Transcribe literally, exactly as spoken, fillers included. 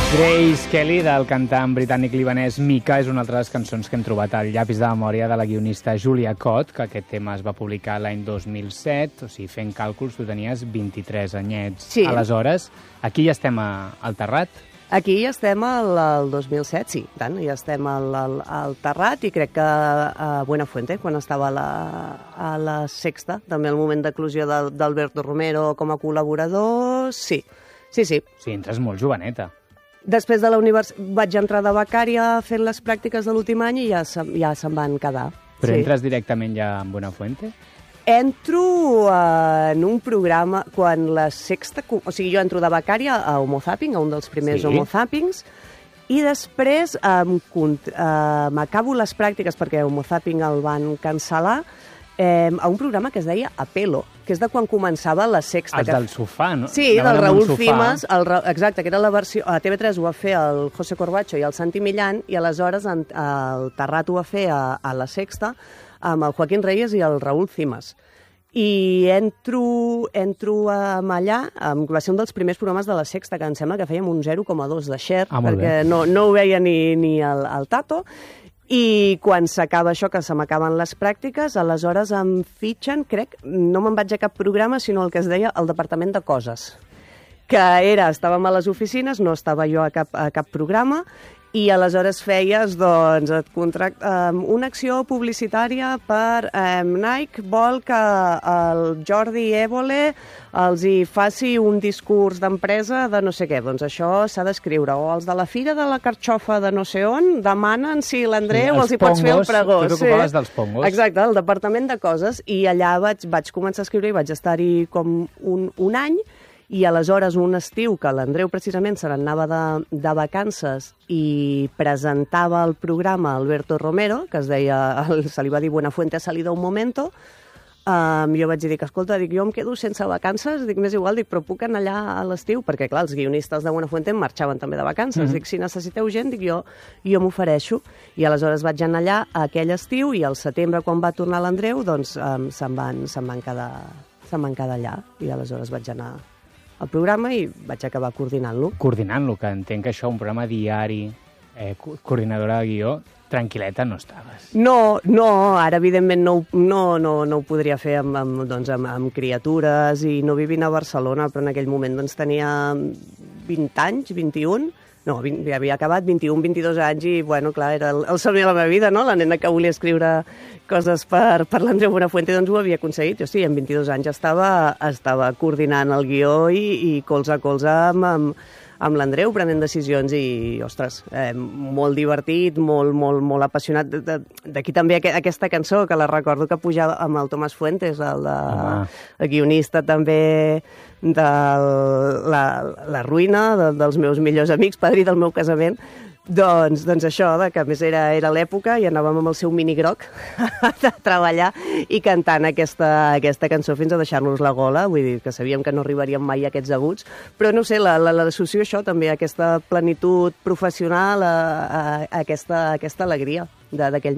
Grace Kelly, del cantant britànic-libanès Mika, és una altra de les cançons que hem trobat al llapis de memòria de la guionista Julia Cott, que aquest tema es va publicar l'any dos mil set, o sigui, fent càlculs, tu tenies vint-i-tres anyets. Sí. Aleshores, aquí ja estem a, al Terrat. Aquí ja estem al, al dos mil set, sí, tant, ja estem al, al, al Terrat i crec que a Buenafuente, quan estava a la, a la Sexta, també el moment d'eclusió d'Alberto Romero com a col·laborador, sí, sí, sí. Sí, entres molt joveneta. Després de la universitat vaig entrar de becària fent les pràctiques de l'últim any i ja, se, ja se'n van quedar. Però sí. entres directament ja en Buenafuente? Entro uh, en un programa quan la Sexta... O sigui, jo entro de becària a Homo Zapping, a un dels primers sí. Homo Zappings, i després um, uh, m'acabo les pràctiques perquè Homo Zapping el van cancel·lar eh, a un programa que es deia Apelo, que és de quan començava la Sexta. Els que... del sofà, no? Sí, del Raúl Cimas, el Ra... exacte, que era la versió... A T V tres ho va fer el José Corbacho i el Santi Millán, i aleshores en, el Terrat ho va fer a, a la Sexta amb el Joaquín Reyes i el Raúl Cimas. I entro, entro allà, va ser un dels primers programes de la Sexta, que em sembla que fèiem un zero coma dos de share, ah, perquè no, no ho veia ni, ni el, el Tato. I quan s'acaba això, que se m'acaben les pràctiques, aleshores em fitxen, crec, no me'n vaig a cap programa, sinó el que es deia el Departament de Coses, que era, estàvem a les oficines, no estava jo a cap, a cap programa, i aleshores feies, doncs, et contract... um, una acció publicitària per um, Nike vol que el Jordi Évole els hi faci un discurs d'empresa de no sé què. Doncs això s'ha d'escriure. O els de la Fira de la Carxofa de no sé on demanen si l'Andreu sí, els hi pots fer el pregó. Tu t'ocupaves sí. dels pongos. Exacte, el Departament de Coses. I allà vaig, vaig començar a escriure i vaig estar-hi com un, un any. I aleshores un estiu que l'Andreu precisament se n'anava de, de vacances i presentava el programa Alberto Romero, que es deia, el, se li va dir Buenafuente ha salido un momento, um, jo vaig dir que, escolta, dic, jo em quedo sense vacances, dic, més igual, dic, però puc anar allà a l'estiu, perquè, clar, els guionistes de Buenafuente marxaven també de vacances, mm-hmm. dic, si necessiteu gent, dic, jo, jo m'ofereixo, i aleshores vaig anar allà aquell estiu, i al setembre, quan va tornar l'Andreu, doncs um, se'n van, se'n van quedar, se'n van quedar allà, i aleshores vaig anar el programa i vaig acabar coordinant-lo. Coordinant-lo, que entenc que això, un programa diari, eh, coordinadora de guió, tranquil·leta no estaves. No, no, ara evidentment no, no, no, no ho podria fer amb, amb, doncs, amb, amb criatures i no vivint a Barcelona, però en aquell moment doncs, tenia vint anys, vint-i-un, no, vint, havia acabat vint-i-un, vint-i-dos anys i, bueno, clar, era el, el somni de la meva vida, no? La nena que volia escriure coses per, per l'Andreu Buenafuente, doncs ho havia aconseguit. Jo sí, amb vint-i-dos anys estava, estava coordinant el guió i, i colze a colze amb, amb, amb l'Andreu, prenent decisions i, ostres, eh, molt divertit, molt, molt, molt apassionat. D'aquí també aqu aquesta cançó, que la recordo que pujava amb el Tomàs Fuentes, el, de, el guionista també de la, la ruïna, de, dels meus millors amics, padrí del meu casament. Doncs, doncs això, de que a més era, era l'època i anàvem amb el seu mini groc a treballar i cantant aquesta, aquesta cançó fins a deixar-nos la gola, vull dir que sabíem que no arribaríem mai a aquests aguts, però no sé, l'associo això també, a aquesta plenitud professional, a, a, a, aquesta, a aquesta alegria d'aquell